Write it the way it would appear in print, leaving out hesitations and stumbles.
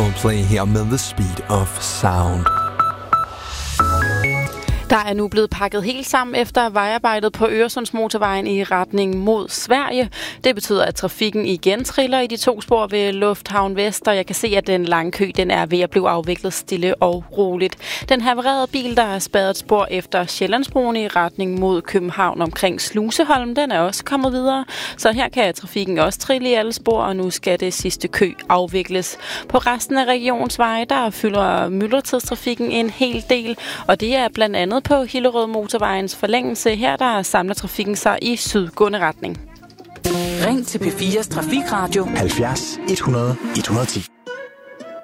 Coldplay her med The Speed of Sound. Der er nu blevet pakket helt sammen efter vejarbejdet på Øresundsmotorvejen i retning mod Sverige. Det betyder, at trafikken igen triller i de 2 spor ved Lufthavn Vest, og jeg kan se, at den lange kø den er ved at blive afviklet stille og roligt. Den havererede bil, der er spærret spor efter Sjællandsbroen i retning mod København omkring Sluseholm, den er også kommet videre. Så her kan trafikken også trille i alle spor, og nu skal det sidste kø afvikles. På resten af regionsveje, der fylder myldretidstrafikken en hel del, og det er blandt andet på Hillerød Motorvejens forlængelse. Her der samler trafikken sig i sydgående retning. Ring til P4's Trafikradio 70 100 110.